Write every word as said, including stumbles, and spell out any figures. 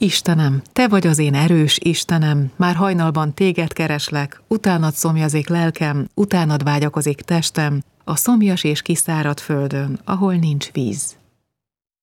Istenem, te vagy az én erős Istenem, már hajnalban téged kereslek, utánad szomjazik lelkem, utánad vágyakozik testem, a szomjas és kiszáradt földön, ahol nincs víz.